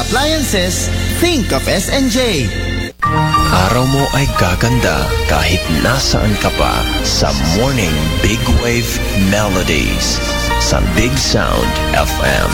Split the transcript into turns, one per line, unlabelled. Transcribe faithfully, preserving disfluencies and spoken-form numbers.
appliances, think of S and J.
Araw mo ay gaganda kahit nasaan ka pa sa Morning Big Wave Melodies sa Big Sound F M.